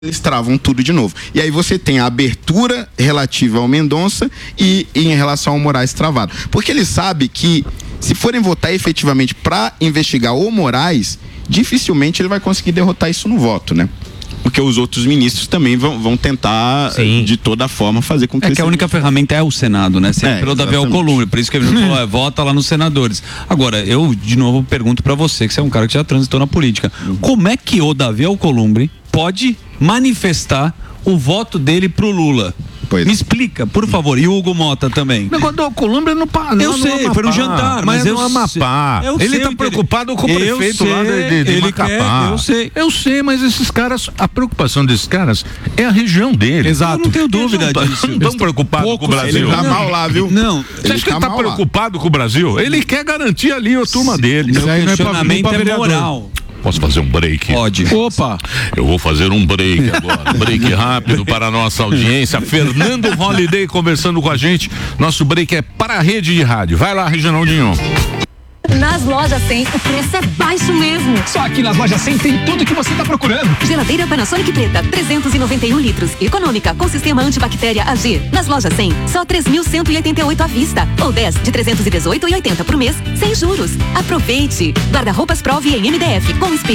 eles travam tudo de novo. E aí você tem a abertura relativa ao Mendonça e em relação ao Moraes travado. Porque ele sabe que se forem votar efetivamente para investigar o Moraes, dificilmente ele vai conseguir derrotar isso no voto, né? Porque os outros ministros também vão tentar, de toda forma, fazer com que... É que a única ferramenta é o Senado, né? Sempre pelo Davi Alcolumbre, por isso que ele falou, vota lá nos senadores. Agora, eu, de novo, pergunto pra você, que você é um cara que já transitou na política. Como é que o Davi Alcolumbre pode manifestar o voto dele pro Lula? Me explica, por favor. E o Hugo Mota também. O negócio do Alcolumbre não para. Eu sei, foi no jantar, mas é no Amapá. Ele tá preocupado com o prefeito lá de Macapá. Eu sei, mas esses caras, a preocupação desses caras é a região deles. Exato. Eu não tenho dúvida disso. Não estão preocupados com o Brasil. Ele tá mal lá, viu? Não. Você acha que ele tá preocupado com o Brasil? Ele quer garantir ali a turma dele. Meu questionamento é moral. Posso fazer um break? Pode. Opa! Eu vou fazer um break agora. Um break rápido para a nossa audiência. Fernando Holliday conversando com a gente. Nosso break é para a rede de rádio. Vai lá, Reginaldinho. Nas lojas 100, o preço é baixo mesmo. Só aqui nas lojas 100 tem tudo que você tá procurando. Geladeira Panasonic preta, 391 litros. Econômica, com sistema antibactéria AG. Nas lojas 100, só 3.188 à vista. Ou 10 de 318,80 por mês, sem juros. Aproveite. Guarda-roupas Prove em MDF, com espelho.